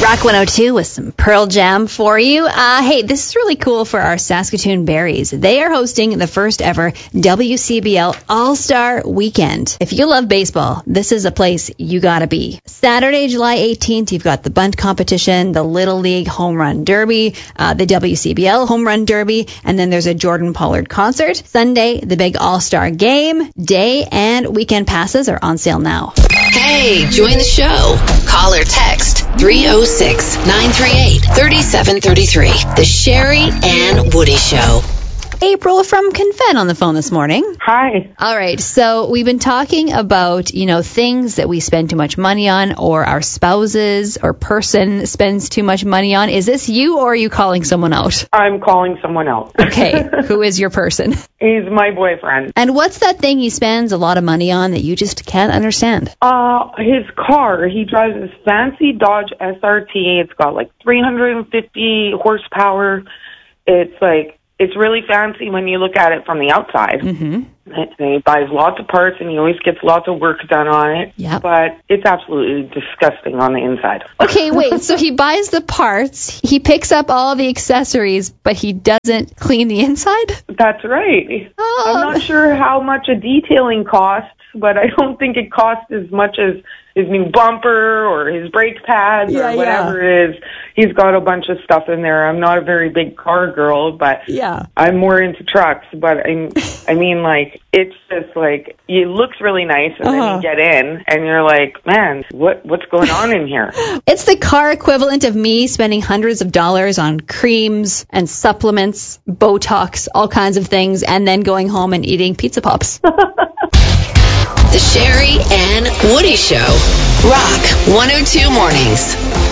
Rock 102 with some Pearl Jam for you. Hey, this is really cool for our Saskatoon Berries. They are hosting the first ever WCBL All-Star Weekend. If you love baseball, this is a place you gotta be. Saturday, July 18th, you've got the bunt competition, the Little League Home Run Derby, the WCBL Home Run Derby, and then there's a Jordan Pollard concert. Sunday, the big All-Star Game. Day and weekend passes are on sale now. Hey, join the show. Call or text 306-938-3733. The Sherry and Woody Show. April from Confed on the phone this morning. Hi. All right, so we've been talking about, things that we spend too much money on, or our spouses or person spends too much money on. Is this you, or are you calling someone out? I'm calling someone else. Okay, who is your person? He's my boyfriend. And what's that thing he spends a lot of money on that you just can't understand? His car. He drives this fancy Dodge SRT. It's got like 350 horsepower. It's really fancy when you look at it from the outside. Mm-hmm. And he buys lots of parts, and he always gets lots of work done on it. Yep. But it's absolutely disgusting on the inside. Okay, wait. So he buys the parts, he picks up all the accessories, but he doesn't clean the inside? That's right. Oh. I'm not sure how much a detailing costs, but I don't think it costs as much as his new bumper or his brake pads or whatever it is. He's got a bunch of stuff in there. I'm not a very big car girl, but I'm more into trucks. But I mean, like, it's just like, it looks really nice, and then you get in, and you're like, man, what's going on in here? It's the car equivalent of me spending hundreds of dollars on creams and supplements, Botox, all kinds of things, and then going home and eating Pizza Pops. The Sherry and Woody Show. Rock 102 Mornings.